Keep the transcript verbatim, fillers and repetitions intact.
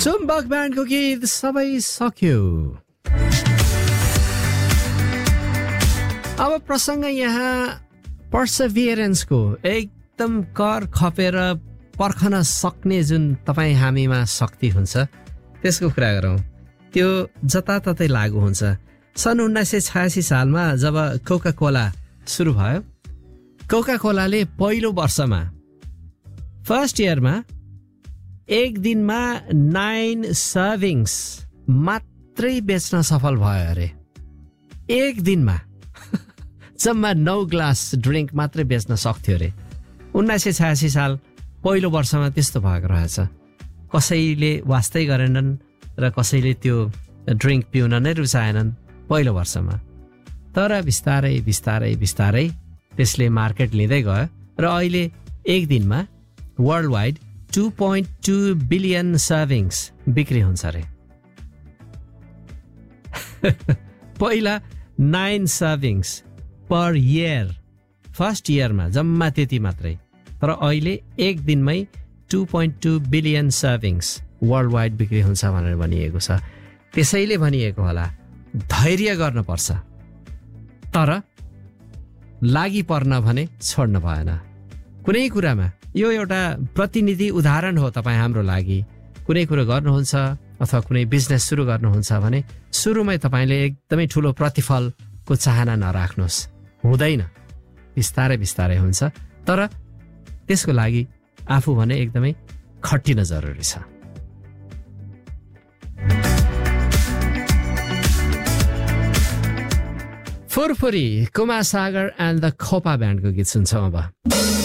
चुम्बक ब्यान्डको गीत सबै सक्यो। अब प्रसङ्ग यहाँ पर्सभियरेन्सको, एकदम कर खपेर पर्खन सक्ने जुन तपाईँ हामीमा शक्ति हुन्छ त्यसको कुरा गरौँ। त्यो जताततै लागू हुन्छ। सन् उन्नाइस सय छयासी सालमा जब कोका कोला सुरु भयो, कोका कोलाले पहिलो वर्षमा फर्स्ट इयरमा एक दिनमा नाइन सर्भिङ्स मात्रै बेच्न सफल भयो अरे। एक दिनमा जम्मा नौ ग्लास ड्रिङ्क मात्रै बेच्न सक्थ्यो अरे। उन्नाइस सय छयासी साल पहिलो वर्षमा त्यस्तो भएको रहेछ। कसैले वास्तै गरेनन् र कसैले त्यो ड्रिङ्क पिउन नै रुचाएनन् पहिलो वर्षमा। तर बिस्तारै बिस्तारै बिस्तारै त्यसले मार्केट लिँदै गयो र अहिले एक दिनमा world wide two point two billion सर्भिङ्स बिक्री हुन्छ अरे। पहिला नाइन सर्भिङ्स पर इयर, फर्स्ट इयरमा जम्मा त्यति मात्रै। तर अहिले एक दिनमै two point two billion सर्भिङ्स world wide बिक्री हुन्छ भनेर भनिएको छ। त्यसैले भनिएको होला धैर्य गर्नुपर्छ, तर लागि पर्न भने छोड्न भएन। कुनै कुरामा यो एउटा प्रतिनिधि उदाहरण हो तपाईँ हाम्रो लागि। कुनै कुरो गर्नुहुन्छ अथवा कुनै बिजनेस सुरु गर्नुहुन्छ भने सुरुमै तपाईँले एकदमै ठुलो प्रतिफलको चाहना नराख्नुहोस्, हुँदैन। बिस्तारै बिस्तारै हुन्छ, तर त्यसको लागि आफू भने एकदमै खटिन जरुरी छ। फुरफुरी, कुमार सागर एन्ड द खोपा ब्यान्डको गीत सुन्छौँ अब।